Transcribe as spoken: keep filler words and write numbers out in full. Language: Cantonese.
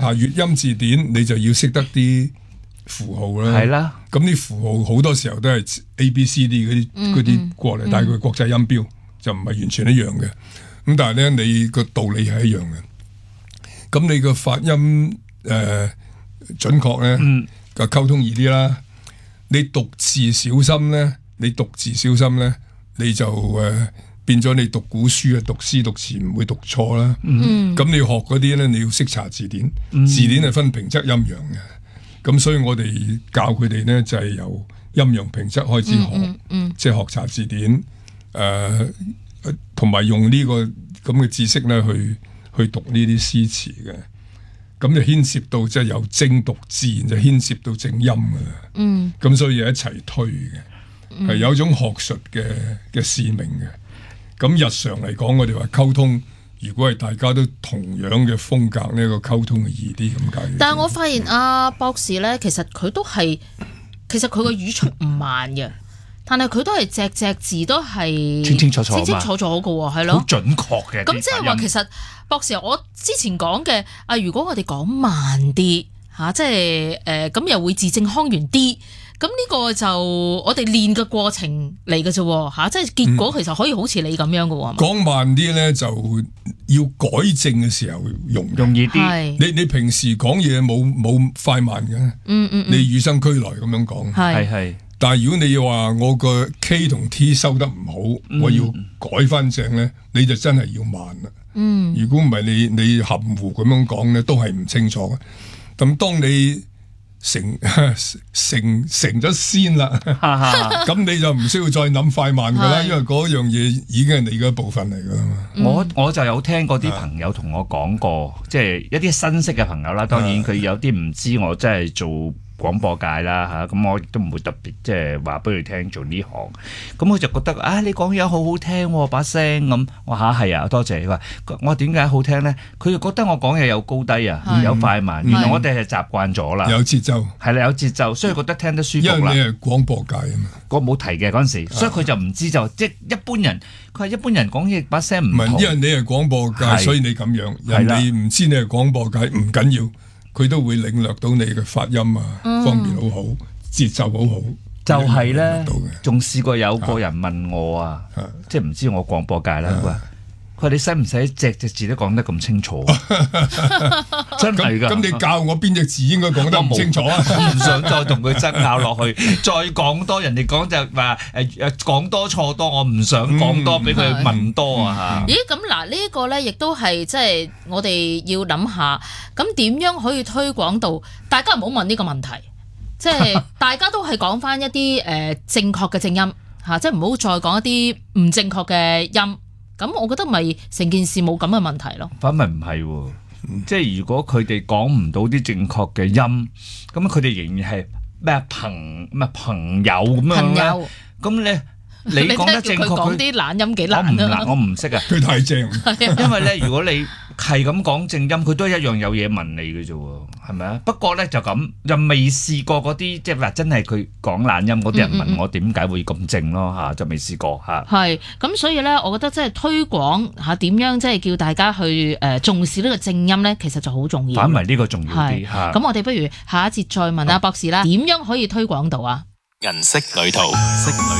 查粵音字典，你就要識得啲符號啦。 係啦， 咁啲符號好多時候都係 A B C D 嗰啲嗰啲過嚟，但係佢國際音標就唔係完全一樣嘅。咁但係咧，你個道理係一樣嘅。咁你個發音誒、呃、準確咧，個、嗯、溝通易啲啦。你讀字小心咧，你讀字小心咧，你就誒、呃、變咗你讀古書啊，讀詩讀詞唔會讀錯啦。咁、嗯、你學嗰啲咧，你要識查字典，嗯、字典係分平仄音陽嘅。咁所以我哋教佢哋咧就係、是、由陰陽平仄開始學，嗯嗯嗯、即係學查字典，誒同埋用呢、這個咁嘅知識咧去去讀呢啲詩詞嘅。咁就牽涉到即係由正讀，自然就牽涉到正音噶啦。嗯，咁所以一齊推嘅，係、嗯、有一種學術嘅嘅使命嘅。咁日常嚟講，我哋話溝通，如果係大家都同樣嘅風格呢、呢個溝通係易啲咁解。 但係我發現阿、啊、博士咧，其實佢都係，其實佢個語速唔慢嘅。但係佢都係隻隻字都係清清楚楚、清清楚楚嘅喎，係咯， 好準確嘅。 咁即係話其實博士，我之前講嘅啊，如果我哋講慢啲嚇、啊，即係誒咁又會字正腔圓啲，咁呢個就我哋練嘅過程嚟嘅啫嚇，即係結果其實可以好似你咁樣嘅喎。 講、嗯、慢啲咧，就要改正嘅時候容容易啲。 你你平時講嘢冇冇快慢嘅，嗯嗯，你與生俱來咁樣講， 係係。 但係如果你要話我個 K 同 T 收得唔好，嗯、我要改翻正咧，你就真係要慢啦。嗯，如果唔係你你含糊咁樣講咧，都係唔清楚嘅。咁當你成成成咗先啦，咁你就唔需要再諗快慢噶啦，因為嗰樣嘢已經係你嘅一部分嚟噶啦嘛。 我我就有聽過啲朋友同我講過，即係一啲新識嘅朋友啦。當然佢有啲唔知我真係做廣播界啦嚇，咁、啊、我亦都唔會特別即係話俾佢聽做呢行，咁佢就覺得啊你講嘢好好聽喎、啊，把聲咁，我嚇係啊，多謝你話，我點解好聽咧？佢就覺得我講嘢有高低啊，有快慢，原來我哋係習慣咗啦， 有節奏， 係啦有節奏，所以覺得聽得舒服啦。 因為你係廣播界啊嘛， 我冇提嘅嗰陣時，所以佢就唔知就即係一般人，佢話一般人講嘢把聲唔同， 唔係因為你係廣播界，所以你咁樣，人哋唔知你係廣播界唔緊要。佢都會領略到你嘅發音啊，嗯、方面好好，節奏好好。 就係咧，仲試過有個人問我啊，啊即係唔知我廣播界啦，佢話、啊：佢話你使唔使隻隻字都講得咁清楚？真係㗎。咁你教我邊隻字應該講得唔清楚啊？我唔想再同佢爭拗落去，再講多人哋講就話誒誒講多錯多，我唔想講多俾佢、嗯、問多啊嚇。 咦？咁嗱，呢一個咧，亦都係即係我哋要諗下，咁點樣可以推廣到大家唔好問呢個問題，即係大家都係講翻一啲誒、呃、正確嘅正音嚇，即係唔好再講一啲唔正確嘅音。咁我覺得咪成件事冇咁嘅問題咯。 反為唔係喎，即係如果佢哋講唔到啲正確嘅音，咁佢哋仍然係咩朋咩朋友咁樣咧？咁咧你講得正確，佢講啲懶音幾難啊！ 我唔識啊， 佢太正。 因為咧，如果你係咁講正音，佢都一樣有嘢問你嘅啫喎，係咪啊？不過咧就咁，又未試過嗰啲即係話真係佢講懶音嗰啲人問我點解會咁正咯嚇，就未試過嚇。 係咁，所以咧，我覺得即係推廣嚇點樣即係叫大家去誒重視呢個正音咧，其實就好重要。 反為呢個重要啲嚇。 咁我哋不如下一節再問阿博士啦，點樣可以推廣到啊？ 銀色旅途。